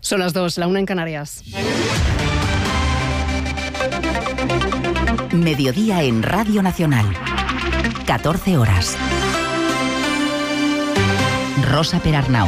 Son las 2, la 1 en Canarias. Mediodía en Radio Nacional. 14 horas. Rosa Perarnau.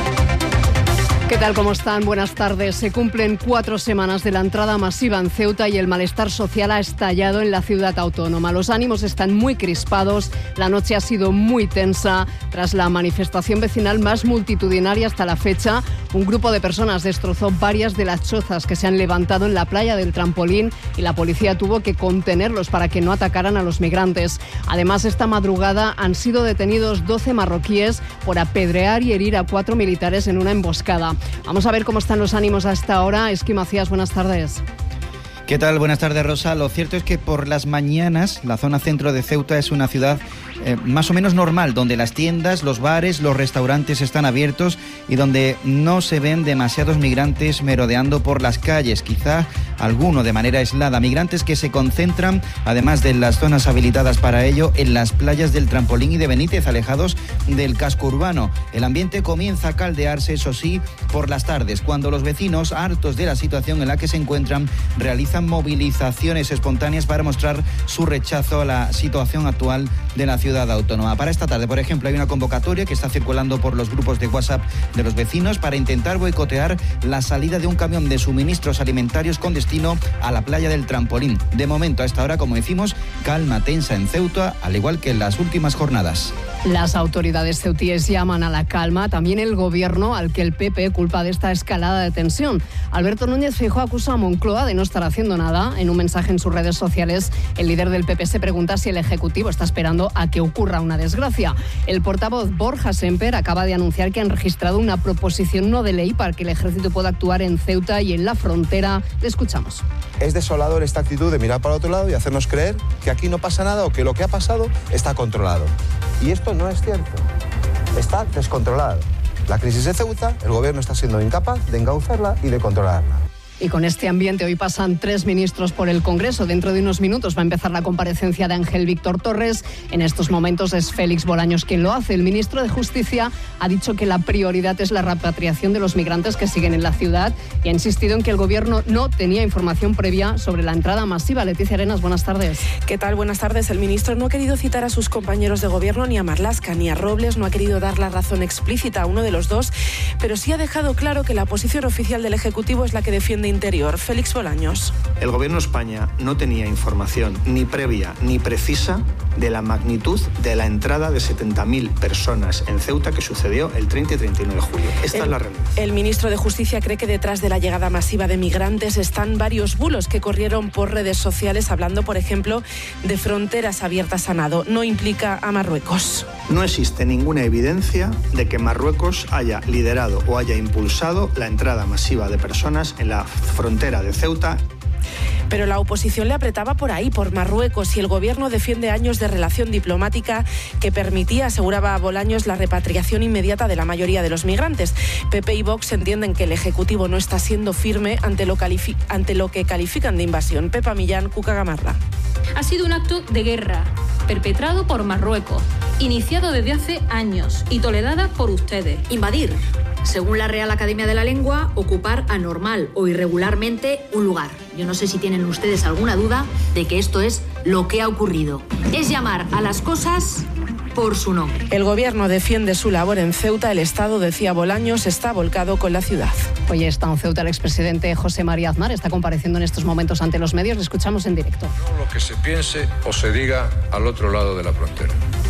¿Qué tal? ¿Cómo están? Buenas tardes. Se cumplen 4 semanas de la entrada masiva en Ceuta y el malestar social ha estallado en la ciudad autónoma. Los ánimos están muy crispados, la noche ha sido muy tensa. Tras la manifestación vecinal más multitudinaria hasta la fecha, un grupo de personas destrozó varias de las chozas que se han levantado en la playa del Trampolín y la policía tuvo que contenerlos para que no atacaran a los migrantes. Además, esta madrugada han sido detenidos 12 marroquíes por apedrear y herir a 4 militares en una emboscada. Vamos a ver cómo están los ánimos a esta hora. Esqui Macías, buenas tardes. ¿Qué tal? Buenas tardes, Rosa. Lo cierto es que por las mañanas la zona centro de Ceuta es una ciudad más o menos normal, donde las tiendas, los bares, los restaurantes están abiertos y donde no se ven demasiados migrantes merodeando por las calles, quizá alguno de manera aislada. Migrantes que se concentran, además de las zonas habilitadas para ello, en las playas del Trampolín y de Benítez, alejados del casco urbano. El ambiente comienza a caldearse, eso sí, por las tardes, cuando los vecinos, hartos de la situación en la que se encuentran, realizan movilizaciones espontáneas para mostrar su rechazo a la situación actual de la ciudad autónoma. Para esta tarde, por ejemplo, hay una convocatoria que está circulando por los grupos de WhatsApp de los vecinos para intentar boicotear la salida de un camión de suministros alimentarios con destino a la playa del Trampolín. De momento, a esta hora, como decimos, calma tensa en Ceuta, al igual que en las últimas jornadas. Las autoridades ceutíes llaman a la calma, también el gobierno, al que el PP culpa de esta escalada de tensión. Alberto Núñez Feijóo acusa a Moncloa de no estar haciendo nada. En un mensaje en sus redes sociales, el líder del PP se pregunta si el Ejecutivo está esperando a que ocurra una desgracia. El portavoz Borja Semper acaba de anunciar que han registrado una proposición no de ley para que el Ejército pueda actuar en Ceuta y en la frontera. Le escuchamos. Es desolador esta actitud de mirar para otro lado y hacernos creer que aquí no pasa nada o que lo que ha pasado está controlado. Y esto no es cierto. Está descontrolado. La crisis de Ceuta, el gobierno está siendo incapaz de encauzarla y de controlarla. Y con este ambiente hoy pasan 3 ministros por el Congreso. Dentro de unos minutos va a empezar la comparecencia de Ángel Víctor Torres. En estos momentos es Félix Bolaños quien lo hace. El ministro de Justicia ha dicho que la prioridad es la repatriación de los migrantes que siguen en la ciudad y ha insistido en que el gobierno no tenía información previa sobre la entrada masiva. Leticia Arenas, buenas tardes. ¿Qué tal? Buenas tardes. El ministro no ha querido citar a sus compañeros de gobierno, ni a Marlaska ni a Robles, no ha querido dar la razón explícita a uno de los dos, pero sí ha dejado claro que la posición oficial del Ejecutivo es la que defiende Interior. Félix Bolaños. El Gobierno de España no tenía información ni previa ni precisa de la magnitud de la entrada de 70.000 personas en Ceuta que sucedió el 30 y 31 de julio. Esta es la realidad. El ministro de Justicia cree que detrás de la llegada masiva de migrantes están varios bulos que corrieron por redes sociales, hablando, por ejemplo, de fronteras abiertas a nado. No implica a Marruecos. No existe ninguna evidencia de que Marruecos haya liderado o haya impulsado la entrada masiva de personas en la frontera de Ceuta. Pero la oposición le apretaba por ahí, por Marruecos, y el gobierno defiende años de relación diplomática que permitía, aseguraba Bolaños, la repatriación inmediata de la mayoría de los migrantes. PP y Vox entienden que el Ejecutivo no está siendo firme ante lo que califican de invasión. Pepa Millán, Cuca Gamarra. Ha sido un acto de guerra perpetrado por Marruecos, iniciado desde hace años y tolerada por ustedes. Invadir, según la Real Academia de la Lengua, ocupar anormal o irregularmente un lugar. Yo no sé si tienen ustedes alguna duda de que esto es lo que ha ocurrido. Es llamar a las cosas por su nombre. El gobierno defiende su labor en Ceuta. El Estado, decía Bolaños, está volcado con la ciudad. Hoy está en Ceuta el expresidente José María Aznar. Está compareciendo en estos momentos ante los medios. Le escuchamos en directo. No lo que se piense o se diga al otro lado de la frontera.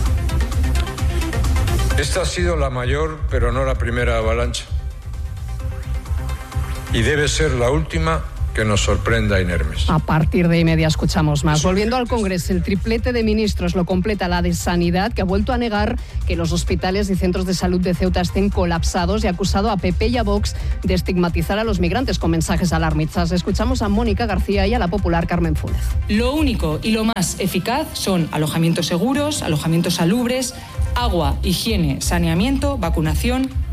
Esta ha sido la mayor, pero no la primera avalancha. Y debe ser la última que nos sorprenda inermes. A partir de media escuchamos más. Volviendo al Congreso, el triplete de ministros lo completa la de Sanidad, que ha vuelto a negar que los hospitales y centros de salud de Ceuta estén colapsados y ha acusado a PP y a Vox de estigmatizar a los migrantes con mensajes alarmistas. Escuchamos a Mónica García y a la popular Carmen Funes. Lo único y lo más eficaz son alojamientos seguros, alojamientos salubres, agua, higiene, saneamiento, vacunación,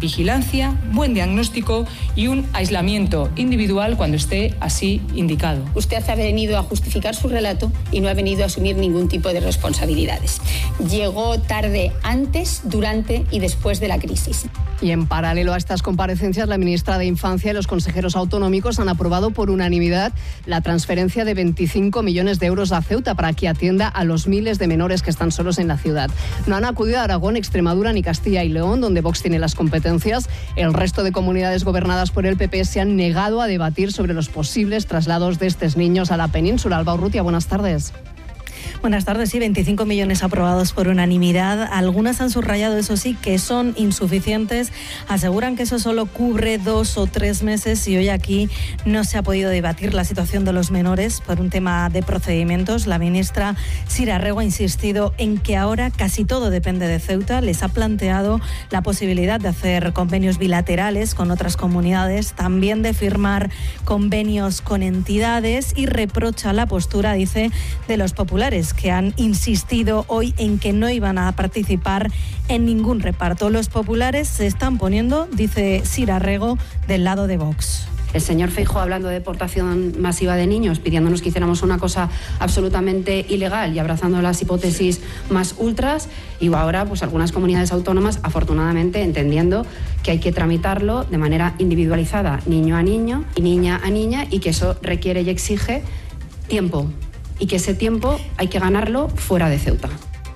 vigilancia, buen diagnóstico y un aislamiento individual cuando esté así indicado. Usted ha venido a justificar su relato y no ha venido a asumir ningún tipo de responsabilidades. Llegó tarde antes, durante y después de la crisis. Y en paralelo a estas comparecencias, la ministra de Infancia y los consejeros autonómicos han aprobado por unanimidad la transferencia de 25 millones de euros a Ceuta para que atienda a los miles de menores que están solos en la ciudad. No han acudido a Aragón, Extremadura ni Castilla y León, donde Vox tiene las competencias. El resto de comunidades gobernadas por el PP se han negado a debatir sobre los posibles traslados de estos niños a la península. Alba Urrutia, buenas tardes. Buenas tardes. Sí, 25 millones aprobados por unanimidad. Algunas han subrayado, eso sí, que son insuficientes. Aseguran que eso solo cubre 2 o 3 meses y hoy aquí no se ha podido debatir la situación de los menores por un tema de procedimientos. La ministra Sira Rego ha insistido en que ahora casi todo depende de Ceuta. Les ha planteado la posibilidad de hacer convenios bilaterales con otras comunidades, también de firmar convenios con entidades y reprocha la postura, dice, de los populares, que han insistido hoy en que no iban a participar en ningún reparto. Los populares se están poniendo, dice Sira Rego, del lado de Vox. El señor Feijóo hablando de deportación masiva de niños, pidiéndonos que hiciéramos una cosa absolutamente ilegal y abrazando las hipótesis más ultras, y ahora pues algunas comunidades autónomas, afortunadamente, entendiendo que hay que tramitarlo de manera individualizada, niño a niño y niña a niña, y que eso requiere y exige tiempo, y que ese tiempo hay que ganarlo fuera de Ceuta.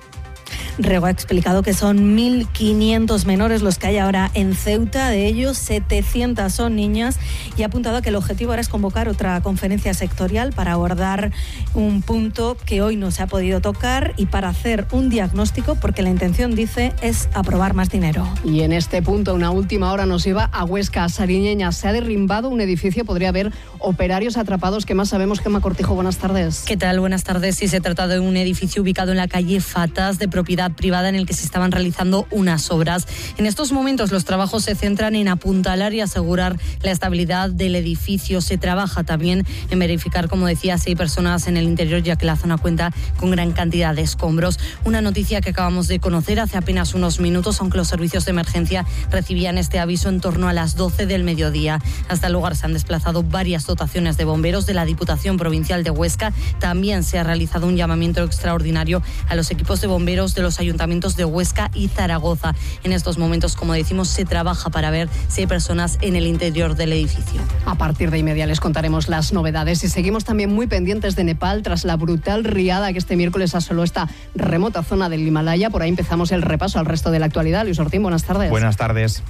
Rego ha explicado que son 1.500 menores los que hay ahora en Ceuta, de ellos 700 son niñas, y ha apuntado a que el objetivo ahora es convocar otra conferencia sectorial para abordar un punto que hoy no se ha podido tocar y para hacer un diagnóstico, porque la intención, dice, es aprobar más dinero. Y en este punto, una última hora nos lleva a Huesca, a Sariñeña. Se ha derrumbado un edificio, podría haber operarios atrapados. ¿Qué más sabemos? Gemma Cortijo, buenas tardes. ¿Qué tal? Buenas tardes. Sí, se trata de un edificio ubicado en la calle Fatas, de propiedad privada, en el que se estaban realizando unas obras. En estos momentos los trabajos se centran en apuntalar y asegurar la estabilidad del edificio. Se trabaja también en verificar, como decía, si hay personas en el interior, ya que la zona cuenta con gran cantidad de escombros. Una noticia que acabamos de conocer hace apenas unos minutos, aunque los servicios de emergencia recibían este aviso en torno a las 12 del mediodía. Hasta el lugar se han desplazado varias dotaciones de bomberos de la Diputación Provincial de Huesca. También se ha realizado un llamamiento extraordinario a los equipos de bomberos de los ayuntamientos de Huesca y Zaragoza. En estos momentos, como decimos, se trabaja para ver si hay personas en el interior del edificio. A partir de inmediato les contaremos las novedades y seguimos también muy pendientes de Nepal tras la brutal riada que este miércoles asoló esta remota zona del Himalaya. Por ahí empezamos el repaso al resto de la actualidad. Luis Ortín, buenas tardes. Buenas tardes.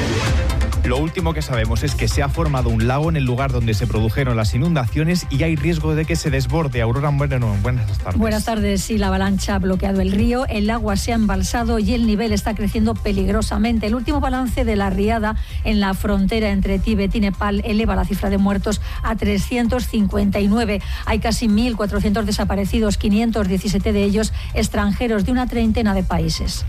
Lo último que sabemos es que se ha formado un lago en el lugar donde se produjeron las inundaciones y hay riesgo de que se desborde. Aurora Moreno, buenas tardes. Buenas tardes. Sí, la avalancha ha bloqueado el río, el agua se ha embalsado y el nivel está creciendo peligrosamente. El último balance de la riada en la frontera entre Tíbet y Nepal eleva la cifra de muertos a 359. Hay casi 1.400 desaparecidos, 517 de ellos extranjeros de una treintena de países.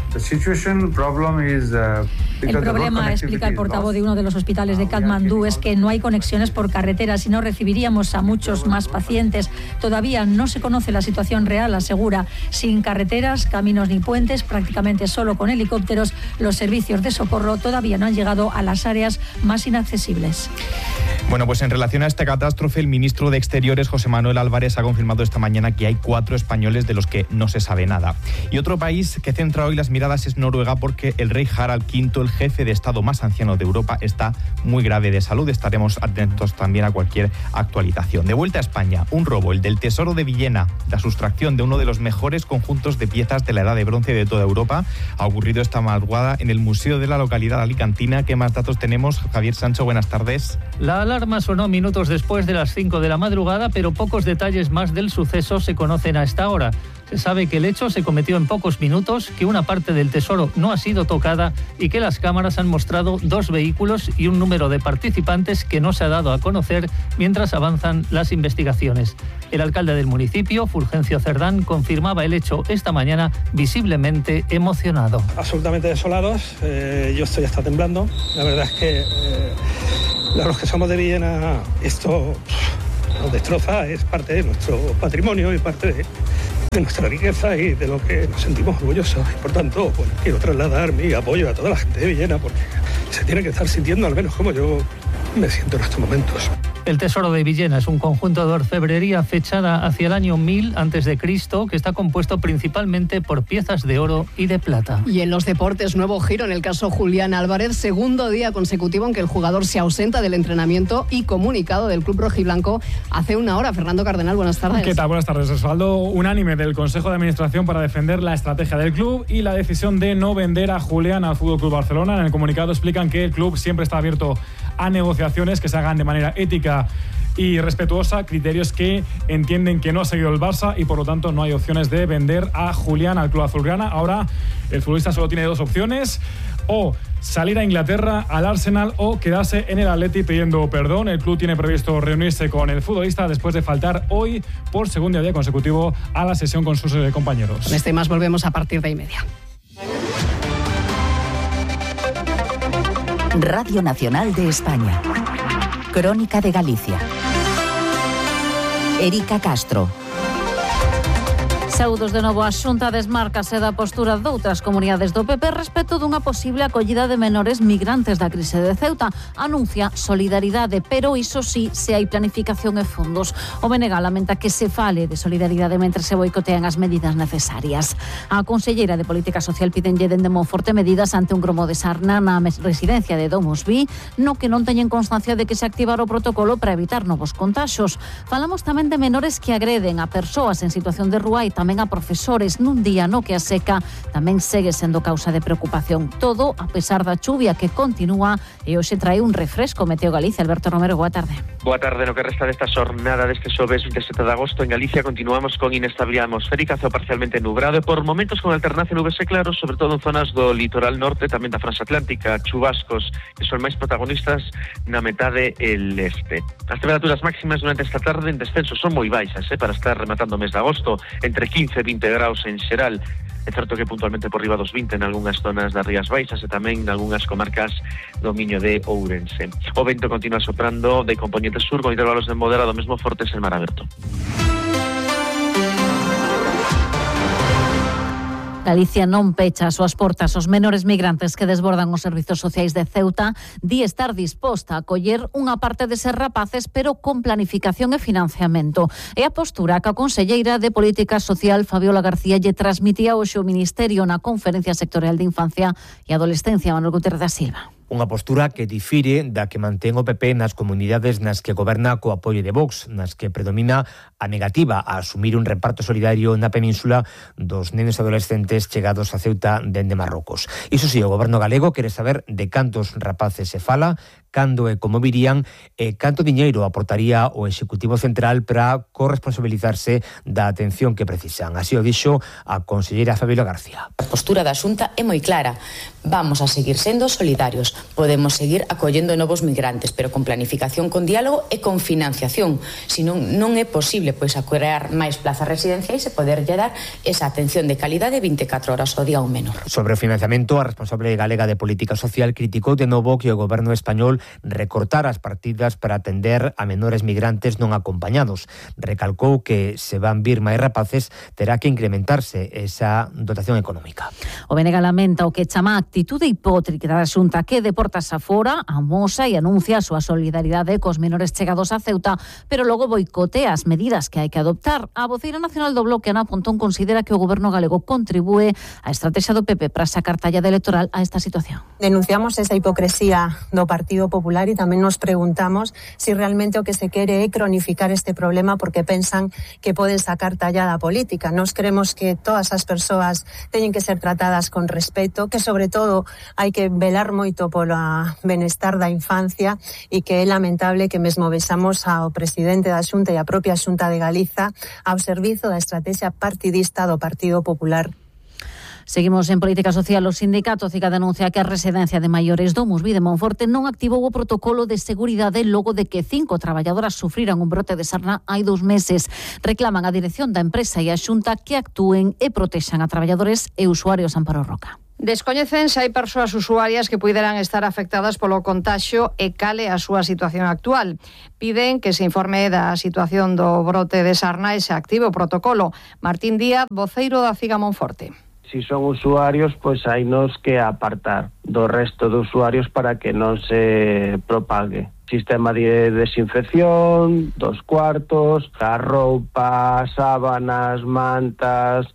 El problema, explica el portavoz de uno de los hospitales de Katmandú, es que no hay conexiones por carretera, si no recibiríamos a muchos más pacientes. Todavía no se conoce la situación real, asegura. Sin carreteras, caminos ni puentes, prácticamente solo con helicópteros, los servicios de socorro todavía no han llegado a las áreas más inaccesibles. Bueno, pues en relación a esta catástrofe, el ministro de Exteriores, José Manuel Álvarez, ha confirmado esta mañana que hay 4 españoles de los que no se sabe nada. Y otro país que centra hoy las miradas es Noruega, porque el rey Harald V, el jefe de Estado más anciano de Europa, está muy grave de salud. Estaremos atentos también a cualquier actualización. De vuelta a España, un robo, el del Tesoro de Villena, la sustracción de uno de los mejores conjuntos de piezas de la Edad de Bronce de toda Europa, ha ocurrido esta madrugada en el museo de la localidad alicantina. ¿Qué más datos tenemos? Javier Sancho, buenas tardes. La alarma sonó minutos después de las 5 de la madrugada, pero pocos detalles más del suceso se conocen a esta hora. Se sabe que el hecho se cometió en pocos minutos, que una parte del tesoro no ha sido tocada y que las cámaras han mostrado 2 vehículos y un número de participantes que no se ha dado a conocer mientras avanzan las investigaciones. El alcalde del municipio, Fulgencio Cerdán, confirmaba el hecho esta mañana visiblemente emocionado. Absolutamente desolados, yo estoy hasta temblando. La verdad es que los que somos de Villena, esto nos destroza, es parte de nuestro patrimonio y parte de nuestra riqueza y de lo que nos sentimos orgullosos. Y por tanto, bueno, quiero trasladar mi apoyo a toda la gente de Villena, porque se tiene que estar sintiendo al menos como yo me siento en estos momentos. El Tesoro de Villena es un conjunto de orfebrería fechada hacia el año 1000 a.C., que está compuesto principalmente por piezas de oro y de plata. Y en los deportes, nuevo giro en el caso Julián Álvarez, segundo día consecutivo en que el jugador se ausenta del entrenamiento y comunicado del club rojiblanco hace una hora. Fernando Cardenal, buenas tardes. ¿Qué tal? Buenas tardes. Respaldo unánime del Consejo de Administración para defender la estrategia del club y la decisión de no vender a Julián al FC Barcelona. En el comunicado explican que el club siempre está abierto a negociaciones que se hagan de manera ética y respetuosa, criterios que entienden que no ha seguido el Barça y por lo tanto no hay opciones de vender a Julián al club azulgrana. Ahora el futbolista solo tiene dos opciones: o salir a Inglaterra, al Arsenal, o quedarse en el Atleti pidiendo perdón. El club tiene previsto reunirse con el futbolista después de faltar hoy por segundo día consecutivo a la sesión con sus compañeros. Con este y más volvemos a partir de 1:30. Radio Nacional de España. Crónica de Galicia. Erika Castro. Saúdos de novo. A Xunta desmárcase da postura doutras comunidades do PP respecto dunha posible acollida de menores migrantes da crise de Ceuta. Anuncia solidaridade, pero iso sí, se hai planificación e fondos. O BNG lamenta que se fale de solidaridade mentre se boicotean as medidas necesarias. A conselleira de Política Social pidenlle dende Monforte medidas ante un gromo de sarna na residencia de Domusvi, no que non teñen constancia de que se activara o protocolo para evitar novos contaxios. Falamos tamén de menores que agreden a persoas en situación de rúa e tamén a profesores nun día no que a seca tamén segue sendo causa de preocupación. Todo a pesar da chuvia que continúa e hoxe trae un refresco. Meteo Galicia. Alberto Romero, boa tarde. Boa tarde. No que resta desta xornada deste xoves 27 de agosto en Galicia continuamos con inestabilidade atmosférica, ceo parcialmente nubrado e por momentos con alternancia nubes e claros, sobre todo en zonas do litoral norte, tamén da Franxa Atlántica, chubascos que son máis protagonistas na metade el este. As temperaturas máximas durante esta tarde en descenso son moi baixas, para estar rematando o mes de agosto, entre 15 e 20 graus en xeral. É certo que puntualmente por riba dos 20 en algunhas zonas das Rías Baixas e tamén en algunhas comarcas do Miño de Ourense. O vento continúa soprando de componente sur con intervalos de moderado mesmo fortes en mar aberto. Galicia non pecha as súas portas aos menores migrantes que desbordan os servizos sociais de Ceuta. Di estar disposta a acoller unha parte deses rapaces, pero con planificación e financiamento. É a postura que a conselleira de Política Social, Fabiola García, lle transmitía hoxe o Ministerio na Conferencia Sectorial de Infancia e Adolescencia, Manuel Gutiérrez da Silva. Unha postura que difire da que mantén o PP nas comunidades nas que goberna co apoio de Vox, nas que predomina a negativa a asumir un reparto solidario na península dos nenos adolescentes chegados a Ceuta dende Marrocos. Iso si, o goberno galego quere saber de cantos rapaces se fala, cando e como virían e canto diñeiro aportaría o Executivo Central para corresponsabilizarse da atención que precisan. Así o dixo a conselleira Fabiola García. A postura da Xunta é moi clara. Vamos a seguir sendo solidarios. Podemos seguir acollendo novos migrantes, pero con planificación, con diálogo e con financiación. Senón non é posible crear máis plazas residenciais e poderlle dar esa atención de calidade 24 horas ao día ao menor. Sobre o financiamento, a responsable galega de Política Social criticou de novo que o goberno español recortar as partidas para atender a menores migrantes non acompañados. Recalcou que se van vir máis rapaces terá que incrementarse esa dotación económica. O BNG lamenta o que chama actitude hipócrita da Xunta que de portas afora amosa e anuncia a súa solidaridade cos menores chegados a Ceuta, pero logo boicotea as medidas que hai que adoptar. A voceira nacional do Bloque, Ana Pontón, considera que o goberno galego contribúe á estrategia do PP para sacar tallada electoral a esta situación. Denunciamos esa hipocresía do Partido Popular e tamén nos preguntamos si realmente o que se quere é cronificar este problema porque pensan que poden sacar tallada política. Nos creemos que todas as persoas teñen que ser tratadas con respeto, que sobre todo hai que velar moito polo benestar da infancia e que é lamentable que mesmo vexamos ao presidente da Xunta e a propia Xunta de Galiza ao servizo da estrategia partidista do Partido Popular. Seguimos en Política Social. O sindicato CICA denuncia que a residencia de maiores Domusvi de Monforte non activou o protocolo de seguridade logo de que 5 traballadoras sufriran un brote de sarna hai 2 meses. Reclaman a dirección da empresa e a Xunta que actúen e protexan a traballadores e usuarios. Amparo Roca. Descoñecen se hai persoas usuarias que puideran estar afectadas polo contaxio e cale a súa situación actual. Piden que se informe da situación do brote de sarna e se active o protocolo. Martín Díaz, voceiro da CIGA Monforte. Si son usuarios, pues hai nos que apartar do resto de usuarios para que non se propague. Sistema de desinfección dos cuartos, a roupa, sábanas, mantas,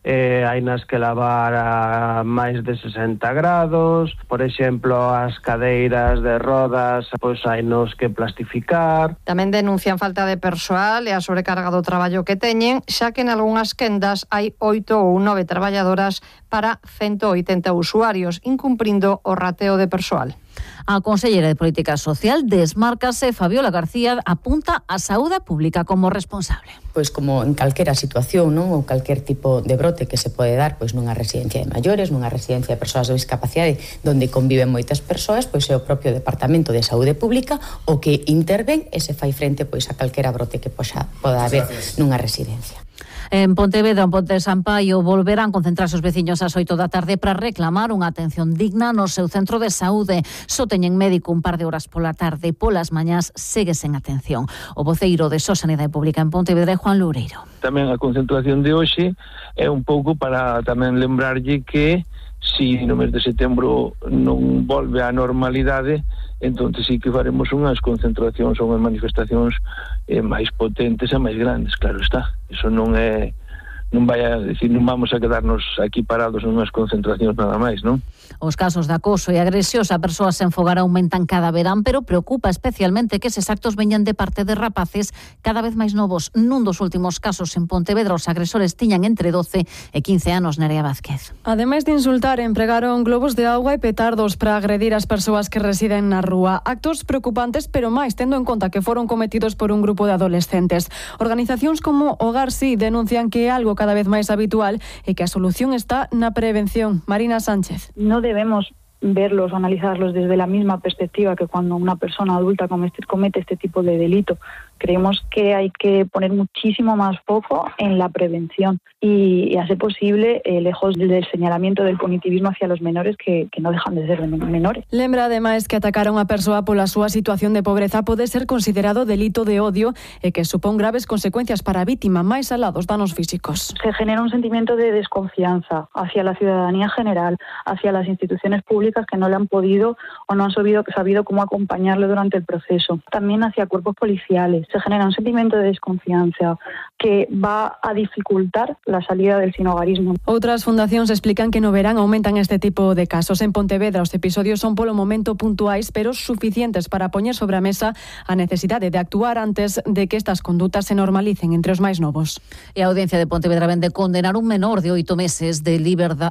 hai nas que lavar a máis de 60 grados, por exemplo, as cadeiras de rodas, pois hai nos que plastificar. Tamén denuncian falta de persoal e a sobrecarga do traballo que teñen, xa que en algunhas quendas hai 8 ou 9 traballadoras para 180 usuarios, incumprindo o rateo de persoal. A consellera de Política Social desmárcase. Fabiola García apunta a saúde pública como responsable. Pois como en calquera situación, non, ou calquer tipo de brote que se pode dar, pois nunha residencia de maiores, nunha residencia de persoas de discapacidade onde conviven moitas persoas, pois é o propio Departamento de Saúde Pública o que interven e se fai frente pois a calquera brote que poda haber nunha residencia. En Pontevedra, en Ponte de Sampaio, volverán concentrarse os veciños ás 8 da tarde para reclamar unha atención digna no seu centro de saúde. Só teñen médico un par de horas pola tarde, polas mañás segue sen atención. O voceiro de Só Sanidade Pública en Pontevedra é Juan Loureiro. Tamén a concentración de hoxe é un pouco para tamén lembrarlle que si no mes de setembro non volve á normalidade, entón sí que faremos unhas concentracións ou unhas manifestacións máis potentes e máis grandes, claro está. Eso non é, non vai a decir, non vamos a quedarnos aquí parados nunhas concentracións nada máis, non? Os casos de acoso e agresións a persoas sen fogar aumentan cada verán, pero preocupa especialmente que eses actos veñan de parte de rapaces cada vez máis novos. Nun dos últimos casos en Pontevedra, os agresores tiñan entre 12 e 15 anos. Nerea Vázquez. Ademais de insultar, empregaron globos de auga e petardos para agredir as persoas que residen na rúa. Actos preocupantes, pero máis tendo en conta que foron cometidos por un grupo de adolescentes. Organizacións como Hogar Sí denuncian que é algo cada vez máis habitual e que a solución está na prevención. Marina Sánchez. No debemos verlos o analizarlos desde la misma perspectiva que cuando una persona adulta comete este tipo de delito. Creemos que hay que poner muchísimo más foco en la prevención y a ser posible, lejos del señalamiento del punitivismo hacia los menores que no dejan de ser menores. Lembra ademais que atacar a unha persoa pola súa situación de pobreza pode ser considerado delito de odio e que supón graves consecuencias para a vítima, máis alá dos danos físicos. Se genera un sentimiento de desconfianza hacia la ciudadanía en general, hacia las instituciones públicas que no le han podido o no han sabido cómo acompañarle durante el proceso. También hacia cuerpos policiales. Se genera un sentimiento de desconfianza que va a dificultar la salida del sinhogarismo. Outras fundacións explican que no verán aumentan este tipo de casos. En Pontevedra os episodios son polo momento puntuais, pero suficientes para poñer sobre a mesa a necesidade de actuar antes de que estas condutas se normalicen entre os máis novos. E a Audiencia de Pontevedra vende condenar un menor de 8 meses de liberdade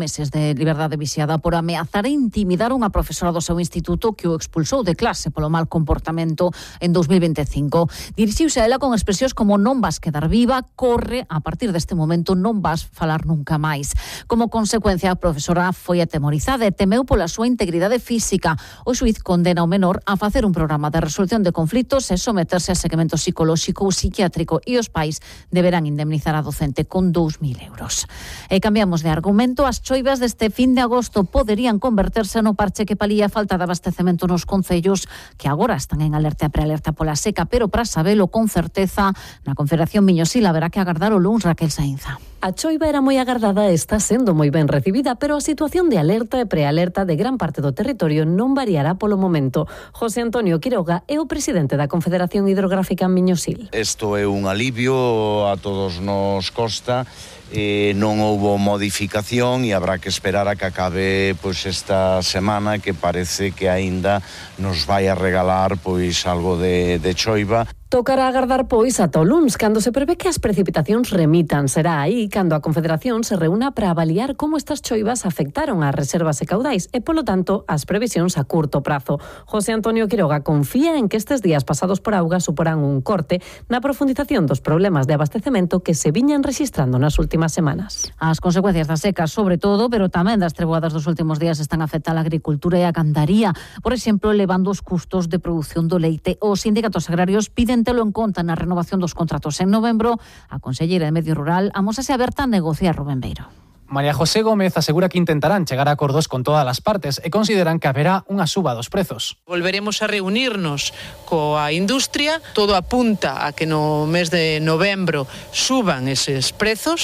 viciada por ameazar e intimidar unha profesora do seu instituto que o expulsou de clase polo mal comportamento en 2025. Dirixiuse a ela con expresións como non vas quedar viva, corre, a partir deste momento non vas falar nunca máis. Como consecuencia, a profesora foi atemorizada e temeu pola súa integridade física. O xuíz condena o menor a facer un programa de resolución de conflitos e someterse a seguimento psicolóxico ou psiquiátrico e os pais deberán indemnizar a docente con 2.000 euros. E cambiamos de argumento. As choivas deste fin de agosto poderían converterse no parche que palía a falta de abastecemento nos concellos que agora están en alerta e prealerta pola seca, pero para sabelo con certeza, na Confederación Miñosil haberá que agardar o luns. Raquel Sainza. A choiva era moi agardada e está sendo moi ben recibida, pero a situación de alerta e prealerta de gran parte do territorio non variará polo momento. José Antonio Quiroga é o presidente da Confederación Hidrográfica Miñosil. Isto é un alivio, a todos nos costa. Non houbo modificación e habrá que esperar a que acabe pois esta semana, que parece que aínda nos vai a regalar pois algo de choiva. Tocará agardar pois ata o luns, cando se prevé que as precipitacións remitan. Será aí cando a Confederación se reúna para avaliar como estas choivas afectaron ás reservas e caudais e, polo tanto, as previsións a curto prazo. José Antonio Quiroga confía en que estes días pasados por auga suporán un corte na profundización dos problemas de abastecemento que se viñan rexistrando nas últimas semanas. As consecuencias da seca, sobre todo, pero tamén das treboadas dos últimos días están a afectar a agricultura e a gandaría. Por exemplo, elevando os custos de produción do leite. Os sindicatos agrarios piden telo en conta na renovación dos contratos en novembro. A conselleira de Medio Rural amósase aberta a negociar. Rubén Beiro. María José Gómez asegura que intentarán chegar a acordos con todas as partes e consideran que haberá unha suba dos prezos. Volveremos a reunirnos coa industria, todo apunta a que no mes de novembro suban eses prezos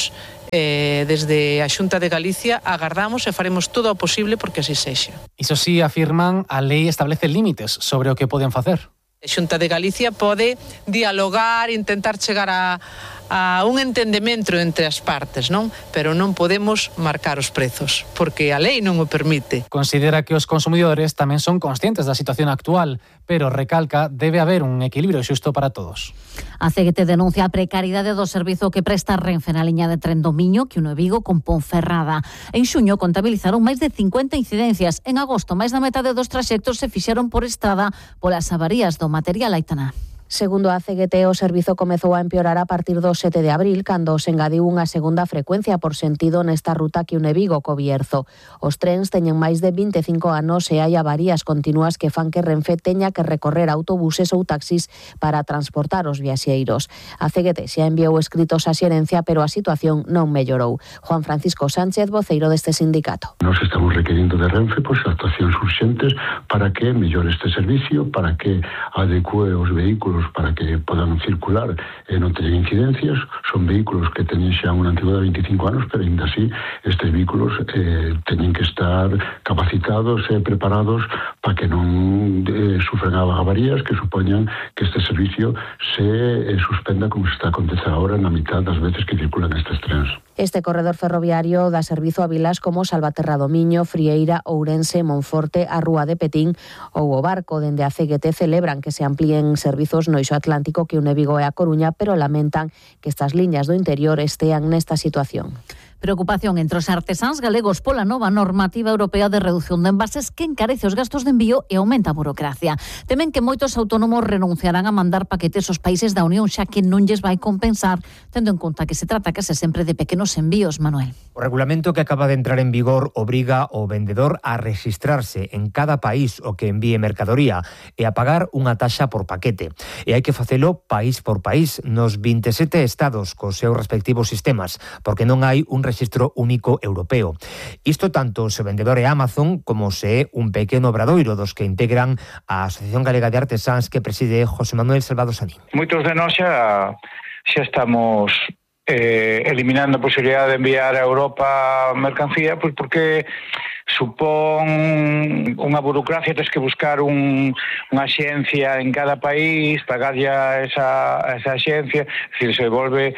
desde a Xunta de Galicia agardamos e faremos todo o posible porque así sexa. Iso sí, afirman, a lei establece límites sobre o que poden facer. A Xunta de Galicia pode dialogar, intentar chegar a un entendemento entre as partes, non? Pero non podemos marcar os prezos, porque a lei non o permite. Considera que os consumidores tamén son conscientes da situación actual, pero recalca debe haber un equilibrio xusto para todos. A CGT denuncia a precariedade do servizo que presta Renfe na liña de tren do Miño, que une Vigo con Ponferrada. En xuño contabilizaron máis de 50 incidencias. En agosto, máis da metade dos traxectos se fixeron por estrada polas avarías do material, Aitana. Segundo a CGT, o servizo comezou a empeorar a partir do 7 de abril, cando se engadiu unha segunda frecuencia por sentido nesta ruta que une Vigo co Bierzo. Os trens teñen máis de 25 anos e hai avarías continuas que fan que Renfe teña que recorrer autobuses ou taxis para transportar os viaxeiros. A CGT xa enviou escritos á xerencia, pero a situación non mellorou. Juan Francisco Sánchez, voceiro deste sindicato. Nos estamos requerindo de Renfe actuacións urxentes para que mellore este servicio, para que adecue os vehículos para que podan circular e non teñen incidencias. Son vehículos que teñen xa unha antigüedade de 25 anos, pero ainda así estes vehículos teñen que estar capacitados e preparados para que non sufran avarías que supoñan que este servicio se suspenda como se está acontecendo agora na mitad das veces que circulan estes trens. Este corredor ferroviario dá servizo a vilas como Salvaterra do Miño, Frieira, Ourense, Monforte, a Rúa de Petín ou o Barco. Dende a CGT celebran que se amplíen servizos no eixo atlántico que une Vigo e a Coruña, pero lamentan que estas liñas do interior estean nesta situación. Preocupación entre os artesáns galegos pola nova normativa europea de reducción de envases que encarece os gastos de envío e aumenta a burocracia. Temen que moitos autónomos renunciarán a mandar paquetes aos países da Unión, xa que non lles vai compensar, tendo en conta que se trata case sempre de pequenos envíos, Manuel. O regulamento que acaba de entrar en vigor obriga o vendedor a rexistrarse en cada país o que envíe mercadoría e a pagar unha taxa por paquete. E hai que facelo país por país nos 27 estados cos seus respectivos sistemas, porque non hai un rexistro único europeo. Isto tanto se o vendedor é Amazon como se é un pequeno obradoiro dos que integran a Asociación Galega de Artesáns que preside José Manuel Salvado Sanín. Moitos de nós xa estamos eliminando a posibilidade de enviar a Europa mercancía, pois porque supón unha burocracia, tens que buscar unha axencia en cada país, pagarlle a esa axencia, é dicir, se volve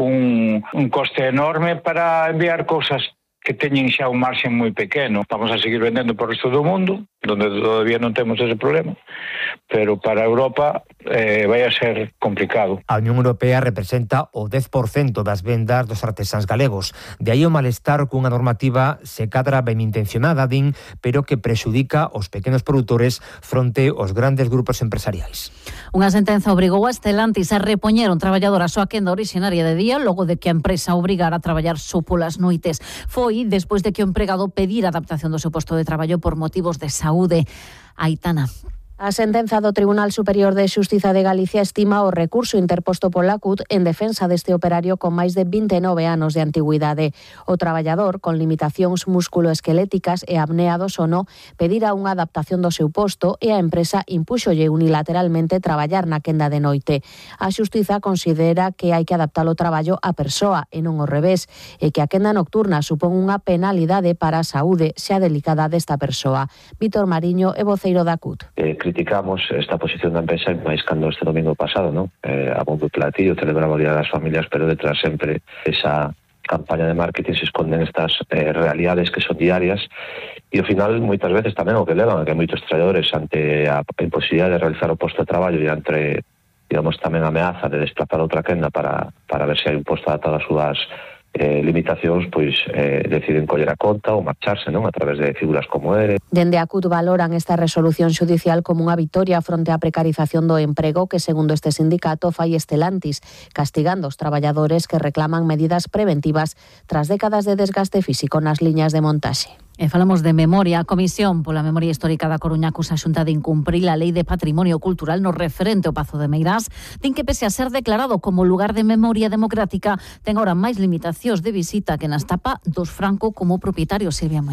un coste enorme para enviar cousas que teñen xa un marxen moi pequeno. Vamos a seguir vendendo por resto do mundo, donde todavía non temos ese problema, pero para Europa vai a ser complicado. A Unión Europea representa o 10% das vendas dos artesáns galegos. De aí o malestar cunha normativa se cadra ben intencionada, din, pero que prexudica os pequenos produtores fronte aos grandes grupos empresariais. Unha sentenza obrigou a Stellantis a repoñer un traballador a súa quenda orixinaria de día logo de que a empresa obrigara a traballar só polas noites. Foi despois de que o empregado pedira a adaptación do seu posto de traballo por motivos de saúde. Aitana. A sentenza do Tribunal Superior de Xustiza de Galicia estima o recurso interposto pola CUT en defensa deste operario con máis de 29 anos de antigüidade. O traballador, con limitacións musculoesqueléticas e apnea do sono, pedira unha adaptación do seu posto e a empresa impúxolle unilateralmente traballar na quenda de noite. A Xustiza considera que hai que adaptar o traballo á persoa e non ao revés, e que a quenda nocturna supón unha penalidade para a saúde xa delicada desta persoa. Vítor Mariño é voceiro da CUT. Criticamos esta posición da empresa, máis cando este domingo pasado, non? A bombo e platillo celebraba o Día das Familias, pero detrás sempre esa campaña de marketing se esconden estas realidades que son diarias e ao final moitas veces tamén o que levan a que moitos traballadores ante a imposibilidade de realizar o posto de traballo e entre, digamos, tamén a ameaza de desplazar outra quenda para ver se hai un posto adaptado ás súas limitacións, pois deciden coller a conta ou marcharse, non, a través de figuras como ERE. Dende a CUT valoran esta resolución xudicial como unha vitoria fronte á precarización do emprego que, segundo este sindicato, fai Stellantis, castigando os traballadores que reclaman medidas preventivas tras décadas de desgaste físico nas liñas de montaxe. E falamos de memoria. A Comisión pola Memoria Histórica da Coruña acusa a Xunta de incumprir a Lei de Patrimonio Cultural no referente ao Pazo de Meirás. Din que, pese a ser declarado como lugar de memoria democrática, ten agora máis limitacións de visita que na etapa dos Franco como propietario. Silvia Moiña.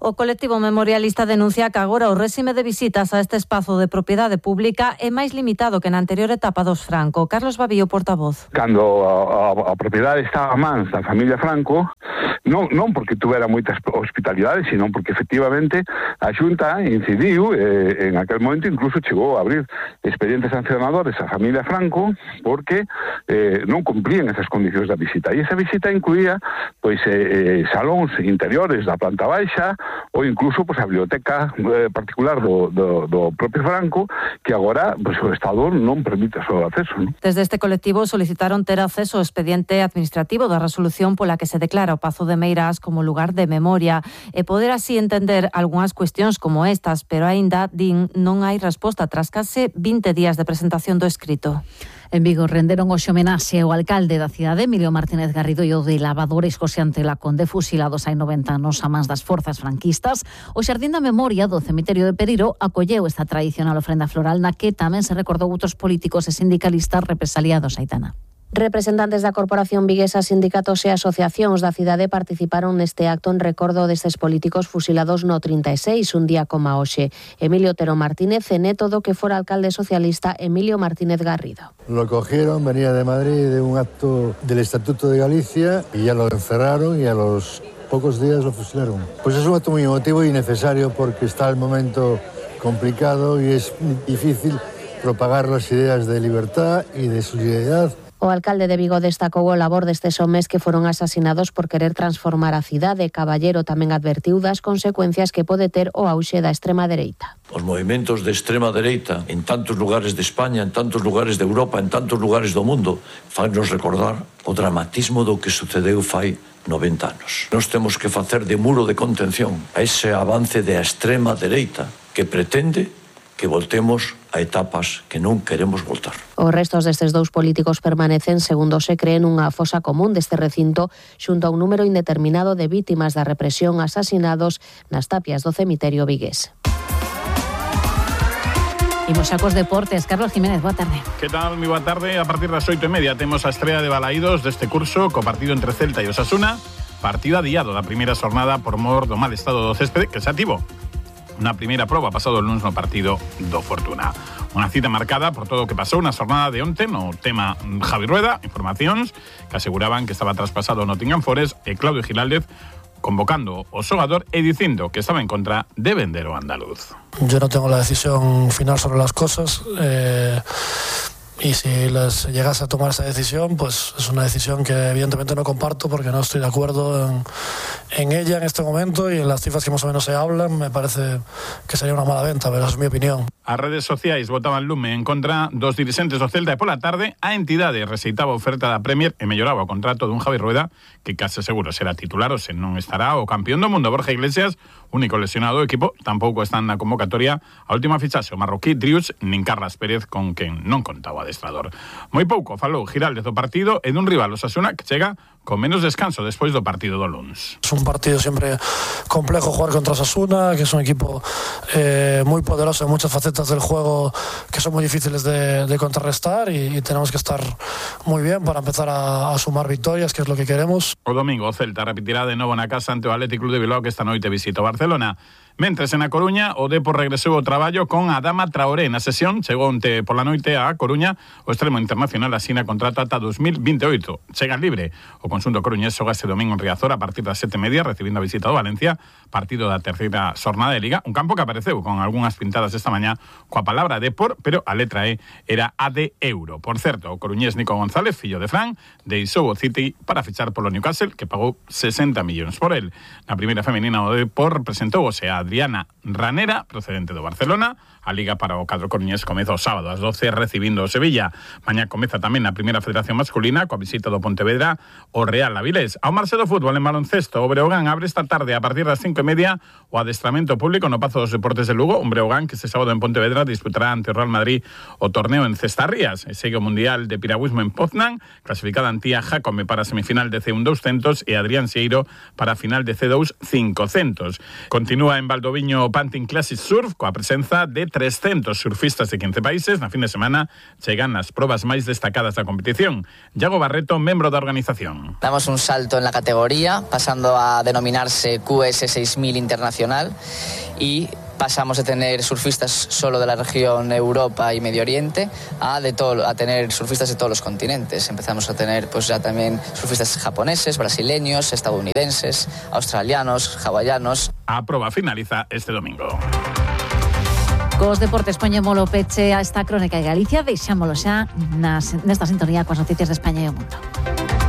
O colectivo memorialista denuncia que agora o réxime de visitas a este espazo de propiedade pública é máis limitado que na anterior etapa dos Franco. Carlos Babío, portavoz. Cando a propiedade estaba a mans da familia Franco, non porque tuvera moitas hospitalidades, sino porque efectivamente a Xunta incidiu, en aquel momento incluso chegou a abrir expedientes sancionadores a familia Franco porque non cumplían esas condicións da visita. E esa visita incluía salóns interiores da planta baixa ou incluso a biblioteca particular do propio Franco, que agora o Estado non permite o seu acceso. Desde este colectivo solicitaron ter acceso ao expediente administrativo da resolución pola que se declara o Pazo de Meirás como lugar de memoria e poder así entender algunhas cuestións como estas, pero aínda din non hai resposta tras case 20 días de presentación do escrito. En Vigo renderon hoxe homenaxe ao alcalde da cidade, Emilio Martínez Garrido, e o de lavadores José Antela Conde, fusilados hai 90 anos a mans das forzas franquistas. O Xardín da Memoria do Cemiterio de Periro acolleu esta tradicional ofrenda floral na que tamén se recordou outros políticos e sindicalistas represaliados, Aitana. Representantes da Corporación Viguesa, sindicatos e asociacións da cidade participaron neste acto en recordo destes políticos fusilados no 36, un día como hoxe. Emilio Otero Martínez, neto do que fora alcalde socialista Emilio Martínez Garrido. Lo cogieron, venía de Madrid de un acto del Estatuto de Galicia y ya lo encerraron y a los pocos días lo fusilaron. Pues es un acto muy emotivo y necesario porque está el momento complicado y es difícil propagar las ideas de libertad y de solidaridad. O alcalde de Vigo destacou o labor destes homes que foron asasinados por querer transformar a cidade. Caballero tamén advertiu das consecuencias que pode ter o auxe da extrema dereita. Os movimentos de extrema dereita en tantos lugares de España, en tantos lugares de Europa, en tantos lugares do mundo, fannos recordar o dramatismo do que sucedeu fai 90 anos. Nós temos que facer de muro de contención a ese avance da extrema dereita que pretende que voltemos a etapas que non queremos voltar. Os restos destes dous políticos permanecen, segundo se cree, nunha fosa común deste recinto xunto a un número indeterminado de vítimas da represión asasinados nas tapias do cemiterio vigués. Imos xa cos deportes. Carlos Jiménez, boa tarde. Que tal? Moi boa tarde. A partir das 8:30 temos a estrela de Balaídos deste curso co partido entre Celta e Osasuna. Partido adiado da primeira xornada por mor do mal estado do céspede que se ativo na primeira proba pasado o lunes no partido do Fortuna. Unha cita marcada por todo o que pasou na xornada de onte no tema Javi Rueda, informacións que aseguraban que estaba traspasado no Nottingham Forest e Claudio Giraldez convocando o xogador e dicindo que estaba en contra de vender o andaluz. Yo no tengo la decisión final sobre las cosas, y si les llegase a tomar esa decisión, pues es una decisión que evidentemente no comparto porque no estoy de acuerdo en ella en este momento y en las cifras que más o menos se hablan. Me parece que sería una mala venta, pero esa es mi opinión. As redes sociais botaban lume en contra dos dirixentes do Celta e pola tarde a entidade rexeitaba a oferta da Premier e melloraba o contrato dun Javi Rueda que case seguro será titular ou se non estará o campeón do mundo Borja Iglesias, único lesionado do equipo, tampouco está na convocatoria a última fichaxe o marroquí Drius nin Carlas Pérez con quen non contaba adestrador. Moi pouco falou Giraldez do partido e dun rival Osasuna que chega con menos descanso despois do partido do luns. Es un partido siempre complejo jugar contra Osasuna, que es un equipo muy poderoso en muchas facetas del juego que son muy difíciles de contrarrestar y tenemos que estar muy bien para empezar a sumar victorias, que es lo que queremos. O domingo o Celta repetirá de novo na casa ante o Athletic Club de Bilbao que esta noite visita o Barcelona. Mentres en A Coruña, o Depor regresou ao traballo con Adama Traoré na sesión. Chegou onte pola noite a Coruña. O extremo internacional asina contrato ata 2028. Chega libre. O conxunto coruñés xoga este domingo en Riazor a partir das 7:30, recibindo a visita do Valencia, partido da terceira xornada de Liga. Un campo que apareceu con algunhas pintadas esta mañá coa palabra Depor, pero a letra E era a de euro. Por certo, o coruñés Nico González, fillo de Fran, deixou o City para fichar polo Newcastle, que pagou 60 millóns por el. Na primeira femenina o Depor presentouse a Adriana Ranera, procedente do Barcelona. A Liga para o cadro coruñés comeza o sábado ás 12 recibindo o Sevilla. Mañá comeza tamén a primeira federación masculina coa visita do Pontevedra o Real Avilés. Ao marxe do fútbol en baloncesto, o Breogán abre esta tarde a partir das 5:30 o adestramento público no Pazo dos Deportes de Lugo. Un Breogán que este sábado en Pontevedra disputará ante o Real Madrid o torneo en Cestarrías. E segue o Mundial de Piragüismo en Poznan, clasificada Antía Jácome para a semifinal de C1 200 e Adrián Sieiro para a final de C2 500. Continúa en Valdoviño Pantin Classic Surf coa presenza de 300 surfistas de 15 países. Na fin de semana chegan as probas máis destacadas da competición. Iago Barreto, membro da organización. Damos un salto en la categoría, pasando a denominarse QS 6000 Internacional, y pasamos de tener surfistas solo de la región Europa y Medio Oriente a tener surfistas de todos los continentes. Empezamos a tener pues ya también surfistas japoneses, brasileños, estadounidenses, australianos, hawaianos. A proba finaliza este domingo. Cos deportes poñémolo peche a esta crónica de Galicia, deixámolo xa nesta sintonía coas noticias de España e o mundo.